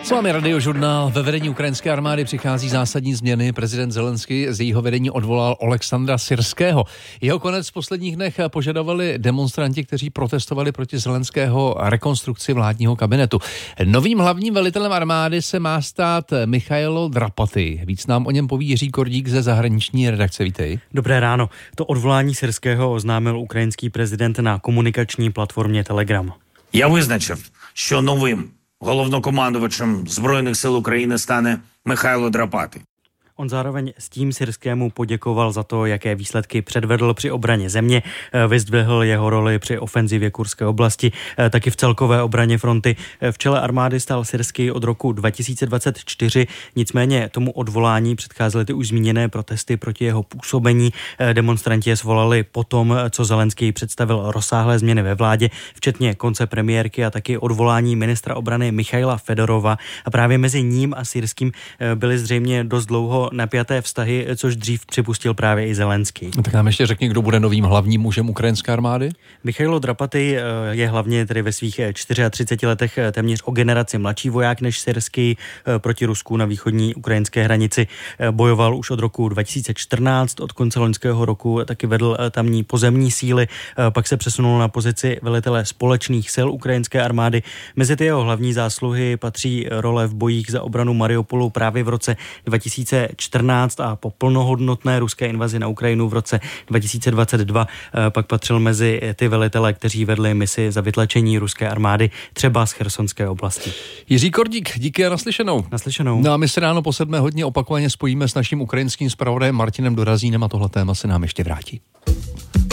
Co máme radiožurnál? Ve vedení ukrajinské armády přichází zásadní změny. Prezident Zelenský z jejího vedení odvolal Oleksandra Syrského. Jeho konec v posledních dnech požadovali demonstranti, kteří protestovali proti Zelenského rekonstrukci vládního kabinetu. Novým hlavním velitelem armády se má stát Michailo Drapaty. Víc nám o něm poví Jiří Kordík ze zahraniční redakce. Vítej. Dobré ráno. To odvolání Syrského oznámil ukrajinský prezident na komunikační platformě Telegram. Я визначив, що новим головнокомандувачем Збройних сил України стане Михайло Драпатий. On zároveň s tím Syrskému poděkoval za to, jaké výsledky předvedl při obraně země, vyzdvihl jeho roli při ofenzivě Kurské oblasti, taky v celkové obraně fronty. V čele armády stál Syrský od roku 2024, nicméně tomu odvolání předcházely ty už zmíněné protesty proti jeho působení. Demonstranti je svolali potom, co Zelenský představil rozsáhlé změny ve vládě, včetně konce premiérky a taky odvolání ministra obrany Michaila Fedorova. A právě mezi ním a Syrským byly zřejmě dost dlouho napjaté vztahy, což dřív připustil právě i Zelenský. Tak nám ještě řekni, kdo bude novým hlavním mužem ukrajinské armády? Michailo Drapaty je hlavně tedy ve svých 34 letech téměř o generaci mladší voják než Syrský. Proti Rusku na východní ukrajinské hranici bojoval už od roku 2014, od konce loňského roku taky vedl tamní pozemní síly, pak se přesunul na pozici velitele společných sil ukrajinské armády. Mezi ty jeho hlavní zásluhy patří role v bojích za obranu Mariupolu právě v roce 2014 a po plnohodnotné ruské invazi na Ukrajinu v roce 2022 pak patřil mezi ty velitele, kteří vedli misi za vytlačení ruské armády třeba z Chersonské oblasti. Jiří Kordík, díky a naslyšenou. Naslyšenou. No a my se ráno po 7 hodně opakovaně spojíme s naším ukrajinským zpravodajem Martinem Dorazínem a tohle téma se nám ještě vrátí.